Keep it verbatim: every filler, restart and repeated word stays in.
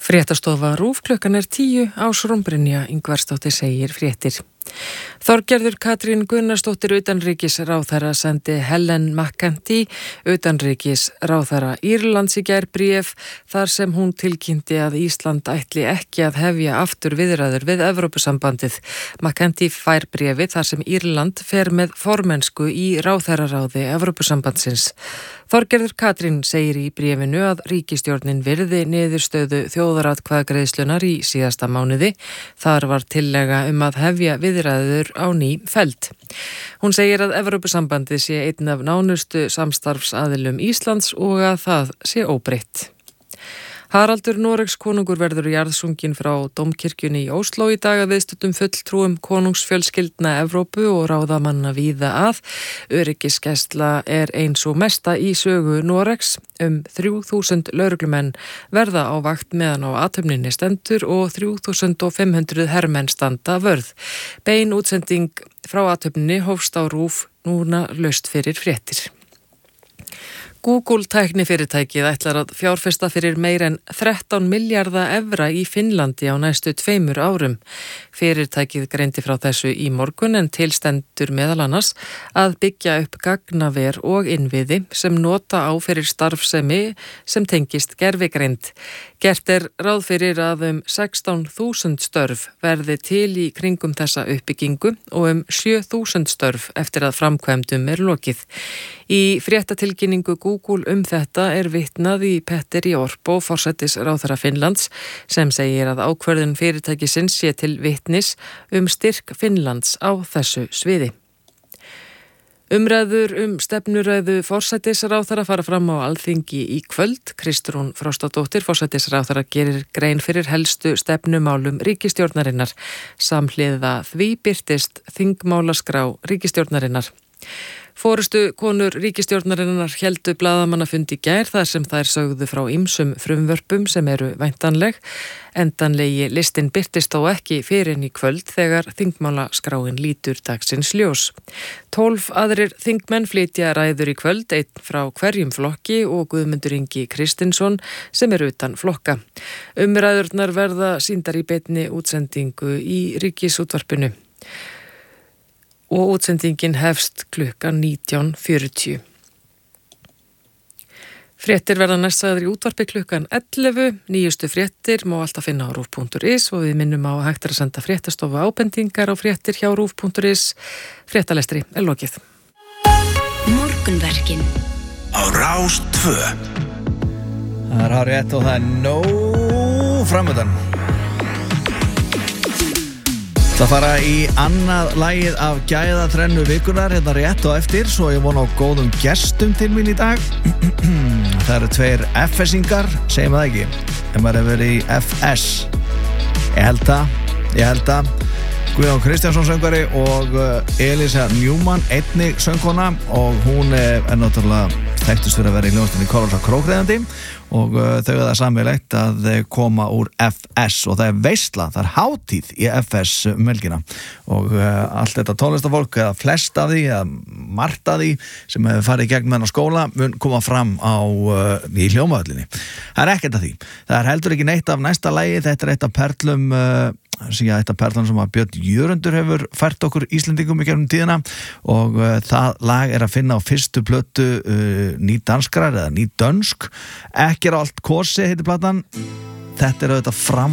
Fréttastofa RÚV klukkan er tíu, Ásrún Brynja Ingvarsdóttir segir fréttir. Þorgerður Katrín Gunnarsdóttir utanríkisráðherra sendi Helen McEntee utanríkisráðherra Írlands í gær bréf þar sem hún tilkynnti að Ísland ætli ekki að hefja aftur viðræður við Evrópusambandið. McEntee fær bréfið þar sem Írland fer með formennsku í ráðherraráði Evrópusambandsins. Þorgerður Katrín segir í bréfinu að ríkisstjórnin virði niðurstöðu þjóðaratkvæðagreiðslunnar í síðasta mánuði. Þar var tillaga um að hefja viðræður á ný felld. Hún segir að Evrópusambandið sé einn af nánustu samstarfsaðilum Íslands og að það sé óbreytt. Haraldur Noregs konungur verður jarðsunginn frá Dómkirkjunni í Ósló í dag að viðstöddum fulltrúum konungsfjölskyldna Evrópu og ráðamanna víða að. Öryggisgæsla er ein sú mesta í sögu Noregs. Um þrjú þúsund lögreglumenn verða á vakt meðan á athöfninni stendur og þrjú þúsund fimm hundruð hermenn standa vörð. Bein útsending frá athöfninni hófst á RÚV núna laust fyrir fréttir. Google tæknifyrirtækið ætlar að fjárfesta fyrir meir en þrettán milljarða evra í Finnlandi á næstu tveimur árum. Fyrirtækið greindi frá þessu í morgun en tilstendur meðal annars að byggja upp gagnaver og innviði sem nota á fyrir starfsemi sem tengist gervigreind. Gert er ráð fyrir að um sextán þúsund störf verði til í kringum þessa uppbyggingu og um sjö þúsund störf eftir að framkvæmdum er lokið. Í fréttatilkynningu Google um þetta er vitnað í Petteri Orpo, forsætisráðherra Finnlands, sem segir að ákvörðun fyrirtækisins sé til vitnis um styrk Finnlands á þessu sviði. Umræður um stefnuræðu forsætisráðherra fara fram á Alþingi í kvöld. Kristrún Frostadóttir, forsætisráðherra, gerir grein fyrir helstu stefnumálum ríkisstjórnarinnar. Samhliða því birtist þingmálaskrá ríkisstjórnarinnar. Forystu konur ríkisstjórnarinnar héldu blaðamannafund í gær þar sem þær sögðu frá ýmsum frumvörpum sem eru væntanleg. Endanlegi listinn birtist þó ekki fyrr en í kvöld þegar þingmálaskráin lítur dagsins ljós. Tólf aðrir þingmenn flytja ræður í kvöld, einn frá hverjum flokki og Guðmundur Ingi Kristinsson sem er utan flokka. Umræðurnar verða sýndar í beinni útsendingu í Ríkisútvarpinu. Og útsendingin hefst klukkan nítján fjörutíu. Fréttir verða næst sagðar í útvarpi klukkan ellefu. Nýjustu fréttir má alltaf finna á rúv punktur is og við minnum á að hægt er að senda fréttastofu ábendingar á fréttir hjá rúv punktur is. Fréttalestri er lokið. Morgunverkin á Rás tvö. Það er hárið og það er nóg framöndan. Það fara í annað lagið af gæðatrennu vikunar hérna rétt og eftir, svo ég vona á góðum gestum til mín í dag. Það eru tveir F S-ingar, segjum það ekki, en maður hefur verið í F S. Ég held það, ég held það. Guðjón Kristjánsson söngvari og Elisa Newman, einnig söngkona, og hún er náttúrulega þekktust fyrir að vera í hljómsveitinni Kóralsá Krókreiðandi og uh, þau er það sameiginlegt að koma úr F S og það er veisla, það er hátíð í F S um helgina og uh, allt þetta tónlistafólk eða flest af því eða margt af því sem hefur farið í gegnum þennan skóla mun koma fram á uh, í hljómavöllinni. Það er ekkert af því. Það er heldur ekki neitt af næsta lagi, þetta er eitt af perlum uh, síðan þetta perlan sem að Björn Jörundur hefur fært okkur Íslendingum í gegnum tíðina og uh, það lag er að finna á fyrstu plötu uh, nýdanskrar eða nýdönsk. Ekki er allt kosi heitir platan. Þetta er auðvitað fram